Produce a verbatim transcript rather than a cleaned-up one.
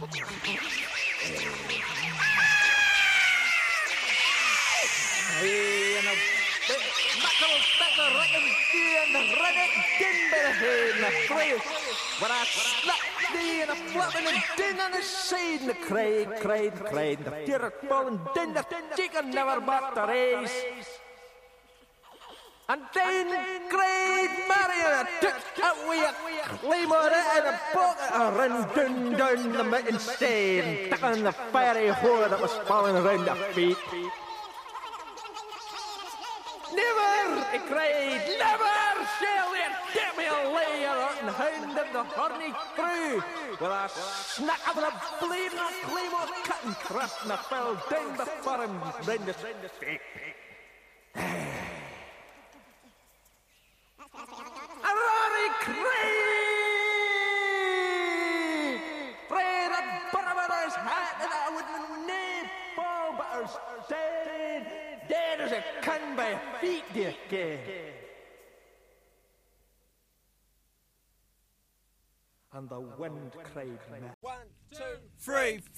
En een makkel stekker rekken die en de redden ding bij de heen naar vrees. Waar hij slap die en een flap en een ding aan de zijde. De kreeg, kreeg, kreeg. De tierk ballen ding, de chicken never but the race. En dan kreeg Mario tuk uit weer. Kleemeren en een bok en ren dun dun de met een steen. Takken de fairy hoor dat was vallen run de feet. Never, ik kreeg, never shall it get me a layer on the hand of the horny crew. With a snack of the bleeding claymore cut and thrust and a fell down before him, then the stick. A Rory Craig! Pray the barbarous hat and I would name fall but her dead. Dead as a can by feet, dear kid. And the wind cried, one, two, three,